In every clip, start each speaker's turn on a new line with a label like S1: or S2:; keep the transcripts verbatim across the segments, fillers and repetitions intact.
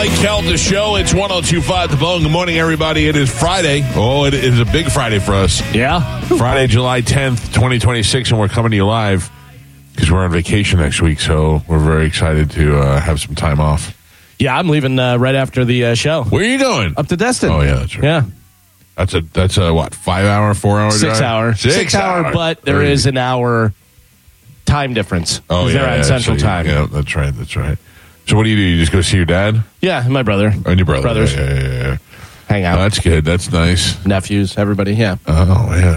S1: Mike Kell, the show. It's one oh two point five The Bone. Good morning, everybody. It is Friday. Oh, it is a big Friday for us.
S2: Yeah.
S1: Friday, July tenth, twenty twenty-six, and we're coming to you live because we're on vacation next week, so we're very excited to uh, have some time off.
S2: Yeah, I'm leaving uh, right after the uh, show.
S1: Where are you going?
S2: Up to Destin.
S1: Oh, yeah, that's right.
S2: Yeah.
S1: That's a, that's a what, five-hour, four-hour drive?
S2: Six hour.
S1: Six,
S2: Six hour, but there
S1: Thirty.
S2: is an hour time difference.
S1: Oh, yeah.
S2: They're on
S1: yeah,
S2: Central
S1: so you-
S2: Time.
S1: Yeah, that's right, that's right. So what do you do? You just go see your dad?
S2: Yeah, and my brother.
S1: And your brother?
S2: Brothers.
S1: Yeah, yeah, yeah, yeah.
S2: Hang
S1: Oh,
S2: out.
S1: that's good. That's nice.
S2: Nephews, everybody, yeah.
S1: Oh, man.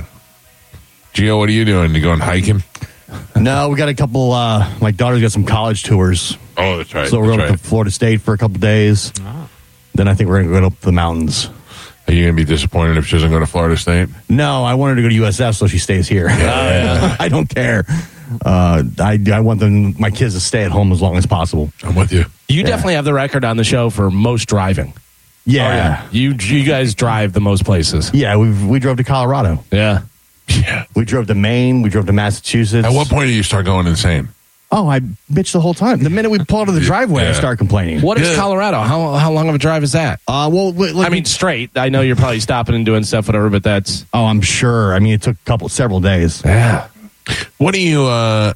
S1: Gio, what are you doing? You going hiking?
S3: No, we got a couple. Uh, my daughter's got some college tours,
S1: Oh, that's right.
S3: so we're
S1: that's
S3: going
S1: right.
S3: to Florida State for a couple days. Then I think we're going to go up to the mountains.
S1: Are you going to be disappointed if she doesn't go to Florida State?
S3: No, I want her to go to U S F, so she stays here. I don't care. Uh, I I want them, my kids, to stay at home as long as possible.
S1: I'm with you.
S2: You definitely have the record on the show for most driving.
S3: Yeah,
S2: You you guys drive the most places.
S3: yeah. We we drove to Colorado.
S2: Yeah.
S1: Yeah.
S3: We drove to Maine. We drove to Massachusetts.
S1: At what point do you start going insane?
S3: Oh, I bitched the whole time. The minute we pull out of the driveway,
S1: Yeah.
S3: I start complaining.
S2: What is
S1: Yeah.
S2: Colorado? How how long of a drive is that?
S3: Uh, well, wait, look,
S2: I mean, straight. I know you're probably stopping and doing stuff, whatever, but that's...
S3: oh, I'm sure. I mean, it took a couple, several days.
S2: Yeah.
S1: What do you, uh,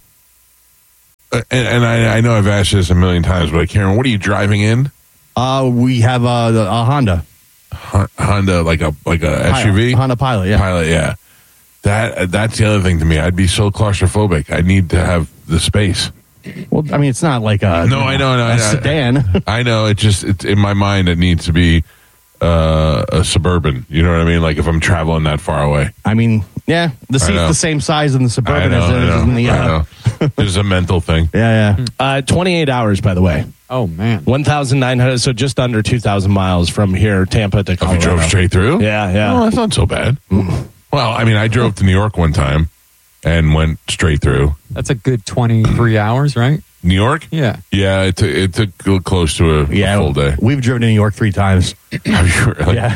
S1: and, and I, I know I've asked this a million times, but Karen, what are you driving in?
S3: Uh, we have uh, the- a Honda.
S1: Hon- Honda, like a like a S U V?
S3: Honda Pilot, yeah.
S1: Pilot, yeah. That That's the other thing to me. I'd be so claustrophobic. I need to have the space.
S3: Well, I mean, it's not like a
S1: No, I know, no,
S3: a
S1: I-
S3: sedan.
S1: I know. It just, it's in my mind, it needs to be uh, a Suburban. You know what I mean? Like if I'm traveling that far away.
S3: I mean, yeah, the
S1: I
S3: seat's
S1: know.
S3: the same size in the
S1: I
S3: Suburban
S1: know,
S3: as it
S1: I
S3: is
S1: know,
S3: in the.
S1: I
S3: Uh,
S1: know. It's a mental thing.
S3: yeah, yeah.
S2: Uh, twenty-eight hours, by the way.
S4: Oh, man.
S2: one thousand nine hundred, so just under two thousand miles from here, Tampa to
S1: If you
S2: Colorado.
S1: drove straight through?
S2: Yeah, yeah.
S1: Oh, that's not so bad. Well, I mean, I drove to New York one time and went straight through.
S4: That's a good twenty-three hours, right?
S1: New York?
S4: Yeah.
S1: Yeah, it, took it took close to a,
S3: Yeah,
S1: a full day.
S3: We've driven to New York three times.
S1: Have you really?
S3: Yeah,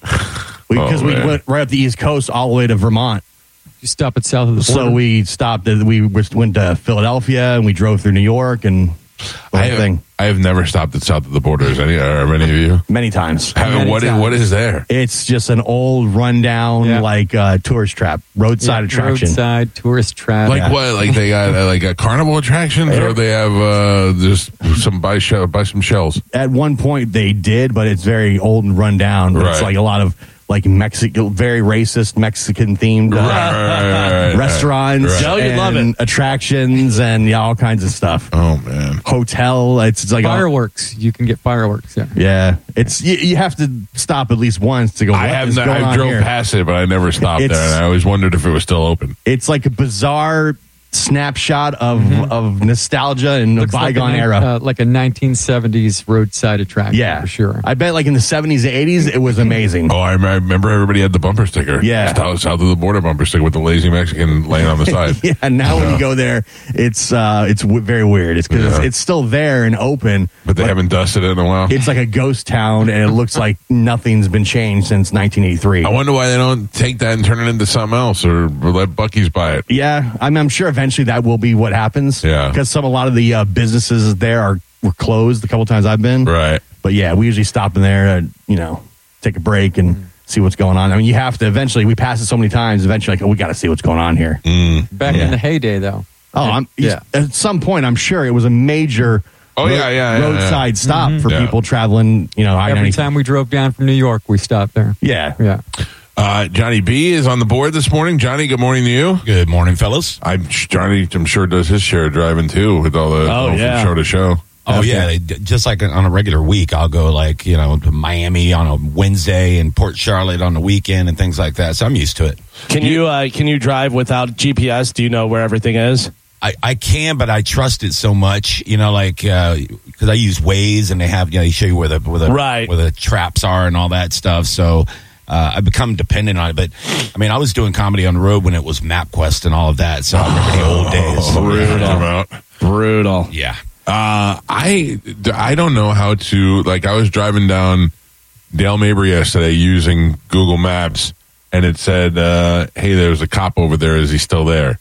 S3: because
S1: Oh,
S3: we
S1: man.
S3: went right up the East Coast all the way to Vermont.
S4: You stop at south of the border.
S3: So we stopped. At, we went to Philadelphia and we drove through New York and the
S1: I
S3: whole thing
S1: have, I have never stopped at south of the border. Is any, are any of you?
S3: many times.
S1: Have,
S4: Many
S1: what, is,
S4: times.
S1: what is there?
S3: It's just an old rundown
S4: Yeah.
S3: like uh, tourist trap, roadside
S4: Yeah,
S3: attraction.
S4: Roadside tourist trap.
S1: Like
S3: Yeah.
S1: what? Like they got uh, like a carnival attractions, or they have uh, just some buy shell, buy some shells.
S3: At one point they did, but it's very old and run down. But It's
S1: Right.
S3: like a lot of like Mexican, very racist Mexican themed uh,
S1: Right, right, right, right,
S3: restaurants,
S1: right.
S2: Joe, you'd love
S3: and
S2: it.
S3: attractions, and yeah, all kinds of stuff.
S1: Oh man.
S3: Hotel, it's, it's like a,
S4: Fireworks. You can get fireworks there.
S3: yeah, it's you, you have to stop at least once to go.
S1: I
S3: What
S1: have
S3: is
S1: not,
S3: going
S1: I
S3: on
S1: drove
S3: here?
S1: past it, but I never stopped
S3: It's-
S1: there, and I always wondered if it was still open.
S3: It's like a bizarre snapshot of of nostalgia and a
S4: Looks like
S3: bygone
S4: a, nin-
S3: era.
S4: Uh, like a nineteen seventies roadside attraction.
S3: yeah,
S4: For sure.
S3: I bet like in the seventies, eighties, it was amazing.
S1: Oh, I rem- I remember everybody had the bumper sticker.
S3: Yeah.
S1: south, south of the border bumper sticker with the lazy Mexican laying on the side.
S3: Yeah, now when you go there, it's uh, it's w- very weird. It's because
S1: Yeah.
S3: it's, it's still there and open,
S1: But they haven't dusted it in a while.
S3: it's like a ghost town, and it looks like nothing's been changed since nineteen eighty-three.
S1: I wonder why they don't take that and turn it into something else, or, or let Buc-ee's buy it.
S3: Yeah, I'm, I'm sure eventually that will be what happens.
S1: Yeah.
S3: because some a lot of the uh, businesses there are were closed the couple times I've been.
S1: Right.
S3: But yeah, we usually stop in there, and you know, take a break and see what's going on. I mean, you have to eventually. We pass it so many times. Eventually, like, oh, we got to see what's going on here.
S4: Back
S3: Yeah.
S4: in the heyday, though.
S3: Oh, I'm,
S4: Yeah.
S3: at some point, I'm sure it was a major.
S1: Oh, yeah, yeah, yeah,
S3: roadside
S1: yeah.
S3: stop for
S1: Yeah.
S3: people traveling. You know, I
S4: Every time we drove down from New York, we stopped there.
S3: Yeah.
S4: Yeah.
S1: Uh, Johnny B is on the board this morning. Johnny, good morning to you.
S5: Good morning, fellas.
S1: I'm Johnny. I'm sure does his share of driving too with all the
S2: Oh,
S1: all
S2: yeah.
S1: from show to show.
S5: Oh, yeah. they- Just like on a regular week, I'll go like, you know, to Miami on a Wednesday and Port Charlotte on the weekend and things like that. So I'm used to it.
S2: Can you uh, can you drive without G P S? Do you know where everything is?
S5: I, I can, but I trust it so much, you know, like, because I use Waze and they have, you know, they show you where the, where the,
S2: Right.
S5: where the traps are and all that stuff. So uh, I become dependent on it. But I mean, I was doing comedy on the road when it was MapQuest and all of that. So I remember the old days.
S1: Oh, we're talking about.
S2: Brutal.
S5: Yeah.
S1: Uh, I I don't know how to like. I was driving down Dale Mabry yesterday using Google Maps, and it said, uh, "Hey, there's a cop over there. Is he still there?"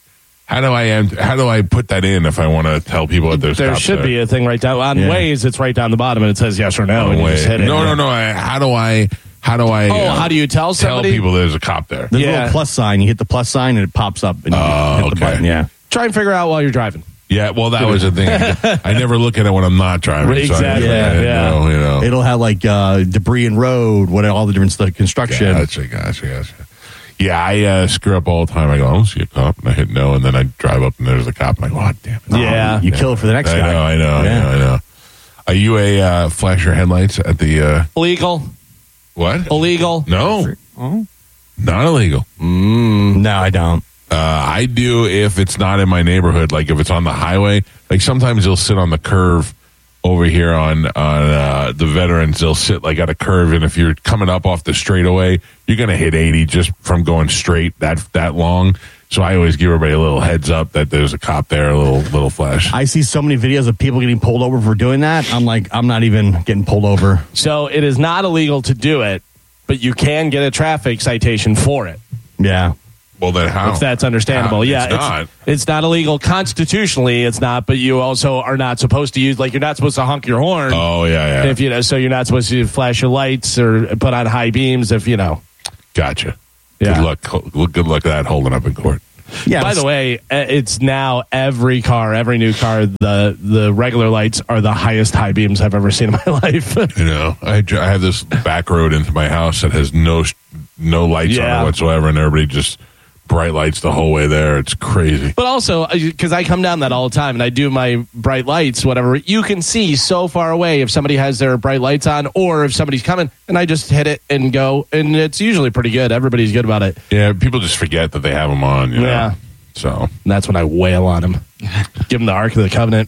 S1: How do I end, how do I put that in if I want to tell people that there's
S2: There
S1: cops
S2: should
S1: there?
S2: be a thing right down on
S3: Yeah.
S2: Waze. It's right down the bottom, and it says yes or no.
S1: Oh,
S2: and you just
S1: wait.
S2: hit it.
S1: No, no, no. I, how do I? How do I?
S2: Oh,
S1: uh,
S2: how do you tell
S1: tell
S2: somebody?
S1: people there's a cop there?
S3: There's a
S2: Yeah.
S3: little plus sign. You hit the plus sign and it pops up. And you
S1: Oh,
S3: hit the
S1: okay.
S3: button. Yeah.
S2: Try and figure out while you're driving.
S1: Yeah, well, that was the thing. I never look at it when I'm not driving.
S2: Exactly,
S1: So I,
S3: yeah,
S1: I didn't
S2: yeah.
S1: know, you know.
S3: It'll have like uh, debris and road, what all the different stuff, construction.
S1: Gotcha, gotcha, gotcha. Yeah, I uh, screw up all the time. I go, I don't see a cop, and I hit no, and then I drive up, and there's a cop. I'm like, oh, damn it.
S2: Yeah.
S3: You kill it for the next
S1: I
S3: guy.
S1: know, I know, I
S3: Yeah.
S1: know, I know. Are you a uh, flash your headlights at the uh,
S2: Illegal.
S1: what?
S2: Illegal.
S1: No,
S4: Oh,
S1: not illegal.
S3: Mm, no, I don't.
S1: Uh, I do if it's not in my neighborhood. Like if it's on the highway. Like sometimes they'll sit on the curve over here on on uh, the Veterans. They'll sit like at a curve, and if you're coming up off the straightaway, you're gonna hit eighty just from going straight that that long. So I always give everybody a little heads up that there's a cop there, a little little flash.
S3: I see so many videos of people getting pulled over for doing that. I'm like, I'm not even getting pulled over.
S2: So it is not illegal to do it, but you can get a traffic citation for it.
S3: Yeah.
S1: Well, then how?
S2: If that's understandable.
S1: How?
S2: Yeah,
S1: it's not.
S2: It's not illegal constitutionally. It's not, but you also are not supposed to use, like, you're not supposed to honk your horn.
S1: Oh yeah, yeah.
S2: If you know, so you're not supposed to flash your lights or put on high beams. If you know,
S1: Gotcha.
S2: Yeah.
S1: Good luck. ho- Good luck at that holding up in court.
S3: Yeah.
S2: By the way, uh, it's now every car, every new car, the the regular lights are the highest high beams I've ever seen in my life.
S1: You know, I, dr- I have this back road into my house that has no sh- no lights on
S2: Yeah.
S1: it whatsoever, and everybody just bright lights the whole way there. It's crazy.
S2: But also, because I come down that all the time and I do my bright lights, whatever, you can see so far away if somebody has their bright lights on or if somebody's coming, and I just hit it and go, and it's usually pretty good. Everybody's good about it.
S1: Yeah, people just forget that they have them on. You know?
S2: Yeah.
S1: So
S2: And that's when I wail on them. Give them the Ark of the Covenant.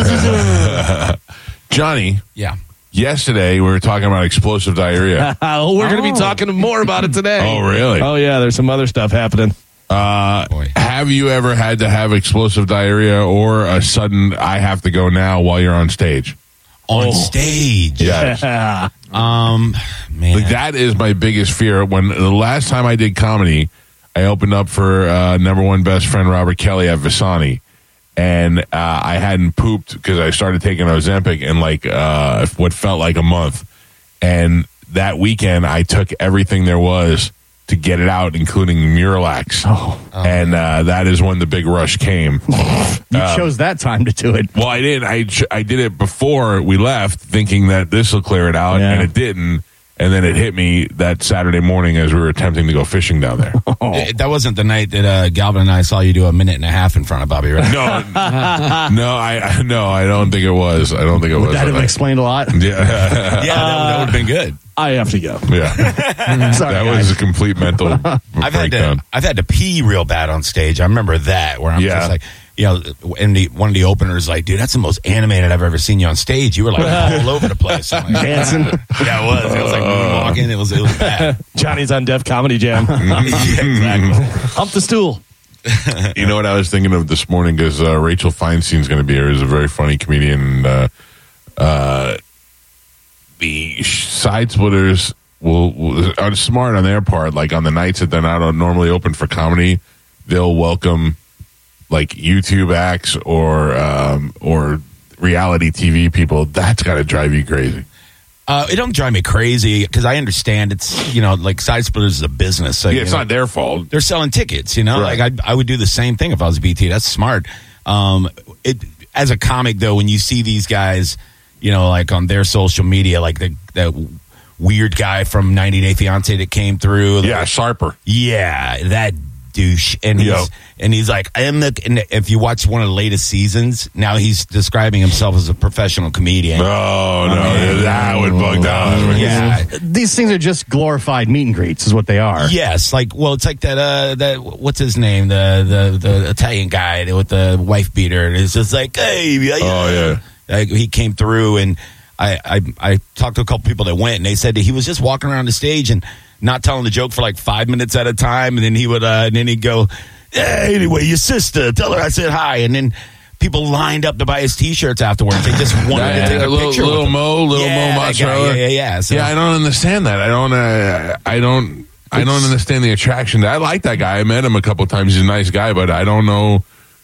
S1: Johnny,
S5: Yeah.
S1: yesterday we were talking about explosive diarrhea.
S2: oh, we're going to be talking more about it today.
S1: Oh, really?
S2: Oh, yeah, there's some other stuff happening.
S1: Uh,
S5: Boy.
S1: have you ever had to have explosive diarrhea or a sudden I have to go now while you're on stage?
S5: On stage.
S1: Yes.
S5: Um, man.
S1: Like, that is my biggest fear. When the last time I did comedy, I opened up for uh, number one best friend Robert Kelly at Visani, and uh, I hadn't pooped because I started taking Ozempic in like uh, what felt like a month. And that weekend, I took everything there was to get it out, including Miralax.
S3: Oh.
S1: And uh, that is when the big rush came.
S3: You chose that time to do it.
S1: Well, I didn't. I ch- I did it before we left, thinking that this will clear it out,
S3: Yeah.
S1: and it didn't. And then it hit me that Saturday morning as we were attempting to go fishing down there.
S5: Eh, That wasn't the night that uh, Galvin and I saw you do a minute and a half in front of Bobby, right?
S1: No, no, I no, I don't think it was. I don't think it was.
S3: That would have explained a lot.
S1: Yeah,
S5: Yeah, that, that would have been good.
S2: I have to go.
S1: yeah.
S3: Sorry,
S1: That
S3: guys.
S1: was a complete mental
S5: I've had
S1: breakdown.
S5: to I've had to pee real bad on stage. I remember that where I'm
S1: Yeah.
S5: just like, you know, and the, one of the openers like, dude, that's the most animated I've ever seen you on stage. You were like all over the place. I'm like,
S3: Dancing.
S5: yeah, it was. It was like walking. It was it was bad.
S2: Johnny's on Def Comedy Jam.
S5: Yeah, exactly.
S2: Up the stool.
S1: You know what I was thinking of this morning? Because uh, Rachel Feinstein's going to be here. She's a very funny comedian. And, uh, uh, the side splitters will, will are smart on their part. Like on the nights that they're not normally open for comedy, they'll welcome like YouTube acts or um, or reality T V people. That's got to drive you crazy.
S5: Uh, it don't drive me crazy because I understand it's, you know, like Side Splitters is a business. So,
S1: Yeah,
S5: you
S1: it's
S5: know,
S1: not their fault.
S5: they're selling tickets, you know,
S1: Right.
S5: like I, I would do the same thing if I was B T. That's smart. Um, it as a comic though, when you see these guys, you know, like on their social media, like the that weird guy from ninety Day Fiance that came through,
S1: Yeah, Sharper.
S5: yeah, that douche, and he's
S1: Yo.
S5: and he's like, I am the. And if you watch one of the latest seasons, now he's describing himself as a professional comedian.
S1: Oh no, that would bug down.
S5: Yeah.
S3: These things are just glorified meet and greets, is what they are.
S5: Yes, like well, it's like that. Uh, that what's his name? The the the Italian guy with the wife beater, and it's just like, hey, yeah.
S1: Oh, yeah.
S5: Like, he came through, and I, I I talked to a couple people that went, and they said that he was just walking around the stage and not telling the joke for like five minutes at a time, and then he would, uh, and then he'd go, hey, anyway, your sister, tell her I said hi, and then people lined up to buy his T-shirts afterwards. They just wanted
S1: That-
S5: to take a
S1: little,
S5: picture.
S1: little
S5: with him.
S1: Mo, little
S5: Yeah,
S1: Mo
S5: that guy.
S1: mozzarella.
S5: Yeah, yeah, yeah. So,
S1: Yeah, I don't understand that. I don't. Uh, I don't. I don't understand the attraction. I like that guy. I met him a couple times. He's a nice guy, but I don't know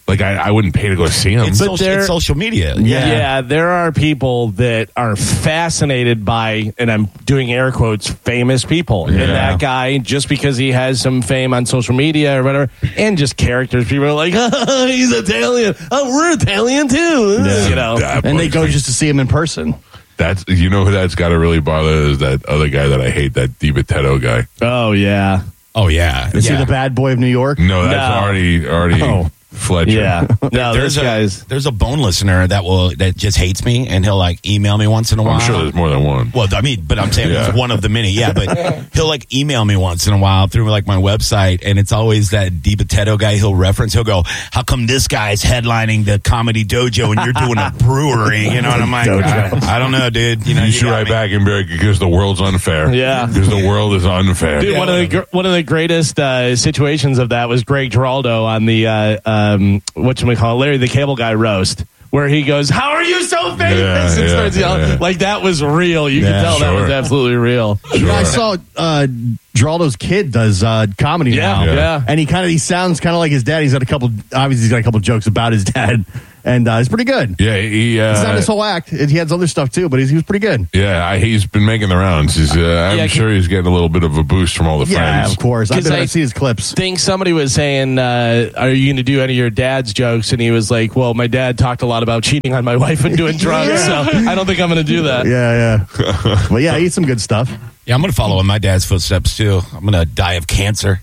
S1: Like I, I wouldn't pay to go see him.
S5: It's,
S2: But
S5: social,
S2: there-
S5: it's social media.
S2: Yeah.
S3: Yeah.
S2: there are people that are fascinated by, and I'm doing air quotes, famous people.
S1: Yeah.
S2: And that guy, just because he has some fame on social media or whatever, and just characters, people are like, oh, he's Italian. Oh, we're Italian too. You know.
S1: That
S3: And they
S1: bugs
S3: go
S1: me.
S3: just to see him in person.
S1: That's you know who that's got to really bother is that other guy that I hate, that Di Matteo guy.
S2: Oh, yeah.
S5: Oh, yeah.
S3: Is
S5: yeah.
S3: he the bad boy of New York?
S1: No, that's
S2: No.
S1: already already
S3: Oh.
S1: Fletcher.
S2: Yeah. No,
S5: There's
S2: this
S5: a,
S2: guy's.
S5: there's a bone listener that will that just hates me, and he'll like email me once in a while.
S1: I'm sure there's more than one.
S5: Well, I mean, but I'm saying
S1: Yeah.
S5: it's one of the many, yeah. But he'll like email me once in a while through like my website, and it's always that Di Matteo guy he'll reference. He'll go, "How come this guy's headlining the Comedy Dojo and you're doing a brewery?" You know, and I'm like, I, I don't know, dude. You know,
S1: You should
S5: got
S1: write
S5: me.
S1: back and be like, because the world's unfair.
S2: Yeah.
S1: Because the world is unfair.
S2: Dude,
S5: Yeah,
S2: one of the gr- one of the greatest uh, situations of that was Greg Giraldo on the uh, um, what we call Larry the Cable Guy roast, where he goes, "How are you so famous?"
S1: Yeah,
S2: and
S1: yeah,
S2: starts yelling.
S1: yeah.
S2: Like that was real. You
S3: Yeah,
S2: can tell that
S1: sure.
S2: was absolutely real.
S3: You know, I saw uh, Geraldo's kid does uh, comedy
S2: Yeah,
S3: now.
S2: yeah.
S3: And he kind of he sounds kind of like his dad. He's got a couple, obviously, he's got a couple jokes about his dad. And uh, it's pretty good.
S1: Yeah, he. Uh,
S3: It's not his whole act. He has other stuff too, but he's, he was pretty good.
S1: yeah, I, he's been making the rounds. He's, uh, I'm
S2: Yeah,
S1: sure he's getting a little bit of a boost from all the
S3: Yeah,
S1: friends.
S3: of course. I've,
S2: 'Cause
S3: been,
S2: I-
S3: I've seen his clips.
S2: think somebody was saying, uh, "Are you going to do any of your dad's jokes?" And he was like, "Well, my dad talked a lot about cheating on my wife and doing drugs, so I don't think I'm going to do that."
S3: Yeah, yeah. But yeah, he eats some good stuff.
S5: Yeah, I'm gonna follow in my dad's footsteps too. I'm gonna die of cancer.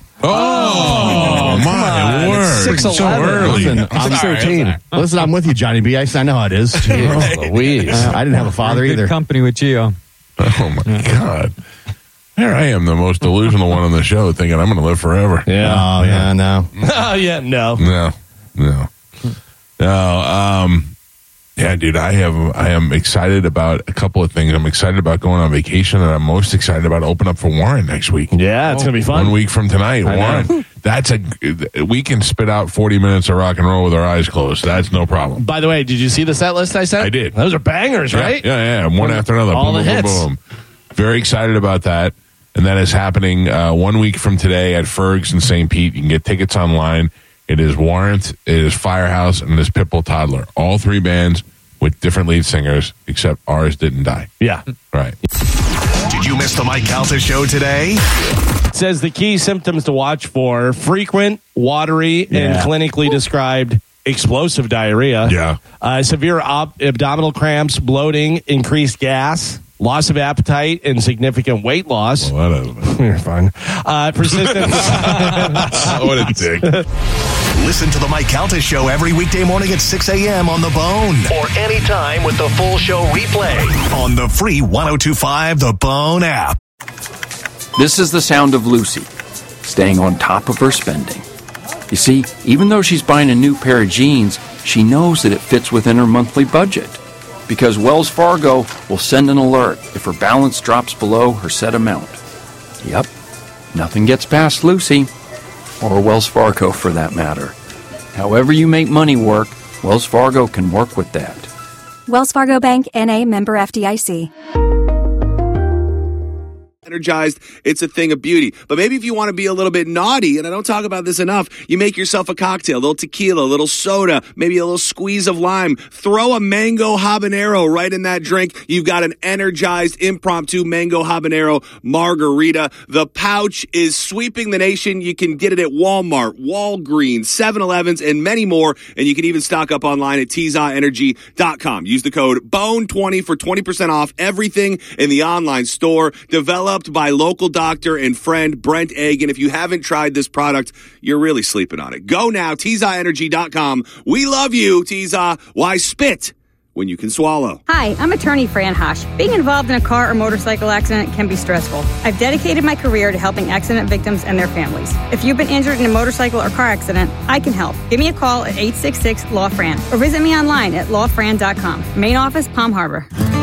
S1: Oh, my word!
S2: six
S1: So
S2: eleven.
S1: early.
S3: Listen, I'm
S5: sorry,
S3: thirteen. Listen, I'm with you, Johnny B. I, I know how it is.
S2: Oh, Louise.
S3: I didn't have a father
S4: Good
S3: either.
S4: company with Gio.
S1: Oh my god! There I am, the most delusional one on the show, thinking I'm going to live forever.
S2: Yeah.
S3: Oh, yeah, no.
S2: Oh, yeah. No.
S1: No, no, no. Um, yeah, dude, I have. I am excited about a couple of things. I'm excited about going on vacation, and I'm most excited about open up for Warren next week.
S2: Yeah, it's going to be fun.
S1: One week from tonight,
S2: I know.
S1: Warren. That's a. We can spit out forty minutes of rock and roll with our eyes closed. That's no problem.
S2: By the way, did you see the set list I sent?
S1: I did.
S2: Those are bangers, right?
S1: Yeah, yeah, yeah. One after another.
S2: All
S1: boom,
S2: the
S1: boom,
S2: hits.
S1: boom, boom. Very excited about that. And that is happening uh, one week from today at Ferg's in Saint Pete. You can get tickets online. It is Warrant, it is Firehouse, and it is Pitbull Toddler. All three bands with different lead singers, except ours didn't die.
S2: Yeah.
S1: Right.
S6: Did you miss the Mike Calta show today?
S2: It says the key symptoms to watch for: frequent, watery, and
S3: Yeah.
S2: clinically described explosive diarrhea.
S1: Yeah.
S2: Uh, severe op- abdominal cramps, bloating, increased gas, loss of appetite, and significant weight loss.
S1: Well, that is-
S2: You're fine. Uh, persistent.
S1: what a dick.
S6: Listen to the Mike Calta show every weekday morning at six a.m. on The Bone. Or anytime with the full show replay on the free one oh two five The Bone app.
S7: This is the sound of Lucy, staying on top of her spending. You see, even though she's buying a new pair of jeans, she knows that it fits within her monthly budget. Because Wells Fargo will send an alert if her balance drops below her set amount. Yep, nothing gets past Lucy, or Wells Fargo for that matter. However you make money work, Wells Fargo can work with that.
S8: Wells Fargo Bank, N A, member F D I C.
S9: Energized, it's a thing of beauty. But maybe if you want to be a little bit naughty, and I don't talk about this enough, you make yourself a cocktail, a little tequila, a little soda, maybe a little squeeze of lime. Throw a mango habanero right in that drink. You've got an Energized impromptu mango habanero margarita. The pouch is sweeping the nation. You can get it at Walmart, Walgreens, seven elevens, and many more. And you can even stock up online at T Z A energy dot com. Use the code B O N E twenty for twenty percent off everything in the online store. Developed by local doctor and friend Brent Egan. If you haven't tried this product, you're really sleeping on it. Go now, T Z A energy dot com. We love you, T Z A. Why spit when you can swallow?
S10: Hi, I'm attorney Fran Hosh. Being involved in a car or motorcycle accident can be stressful. I've dedicated my career to helping accident victims and their families. If you've been injured in a motorcycle or car accident, I can help. Give me a call at eight six six, L A W, Fran or visit me online at law fran dot com. Main office, Palm Harbor.